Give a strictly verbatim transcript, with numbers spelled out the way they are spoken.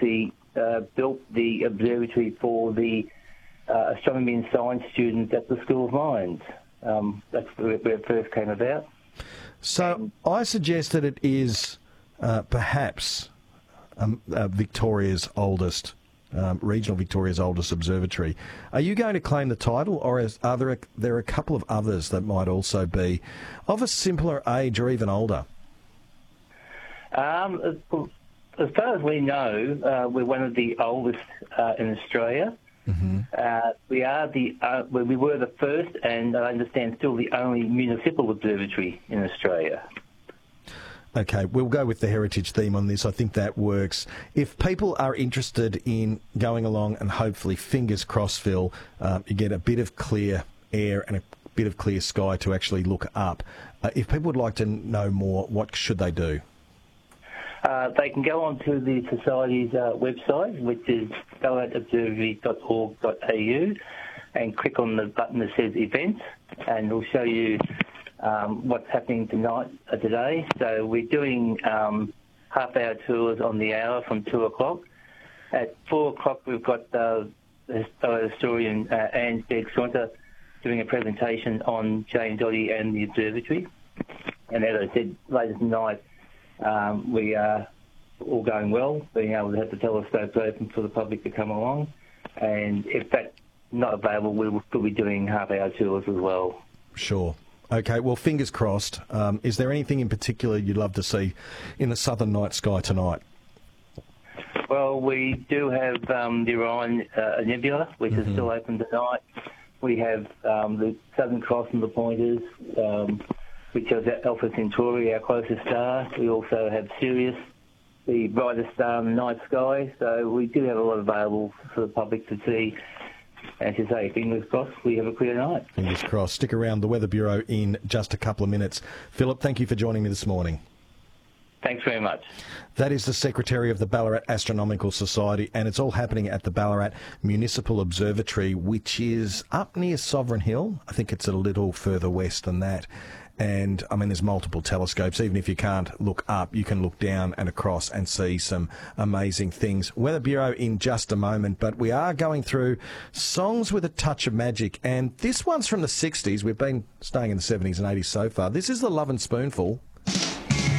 actually uh, built the observatory for the uh, astronomy and science students at the School of Mines. Um, that's where it first came about. So and, I suggest that it is uh, perhaps um, uh, Victoria's oldest, um, regional Victoria's oldest observatory. Are you going to claim the title, or is, are there, a, there are a couple of others that might also be of a simpler age or even older? Um, as, as far as we know, uh, we're one of the oldest uh, in Australia. Mm-hmm. Uh, we are the uh, we were the first, and I understand still the only municipal observatory in Australia. Okay, we'll go with the heritage theme on this. I think that works. If people are interested in going along and hopefully, fingers crossed, Phil, um, you get a bit of clear air and a bit of clear sky to actually look up. Uh, if people would like to know more, what should they do? Uh, they can go onto the Society's uh, website, which is ballarat observatory dot org dot a u, and click on the button that says Events, and it'll show you um, what's happening tonight, uh, today. So we're doing um, half-hour tours on the hour from two o'clock. At four o'clock, we've got uh, the historian uh, Anne Begg-Saunter doing a presentation on Jane Dotty and the observatory. And as I said, later tonight, Um, we are all going well, being able to have the telescopes open for the public to come along. And if that's not available, we will still be doing half-hour tours as well. Sure. Okay, well, fingers crossed. Um, is there anything in particular you'd love to see in the southern night sky tonight? Well, we do have um, the Orion uh, Nebula, which mm-hmm. is still open tonight. We have um, the Southern Cross and the Pointers, um, which is Alpha Centauri, our closest star. We also have Sirius, the brightest star in the night sky. So we do have a lot available for the public to see. As you say, fingers crossed, we have a clear night. Fingers crossed. Stick around, the Weather Bureau in just a couple of minutes. Philip, thank you for joining me this morning. Thanks very much. That is the Secretary of the Ballarat Astronomical Society, and it's all happening at the Ballarat Municipal Observatory, which is up near Sovereign Hill. I think it's a little further west than that. And, I mean, there's multiple telescopes. Even if you can't look up, you can look down and across and see some amazing things. Weather Bureau in just a moment, but we are going through songs with a touch of magic. And this one's from the sixties. We've been staying in the seventies and eighties so far. This is The Lovin' Spoonful.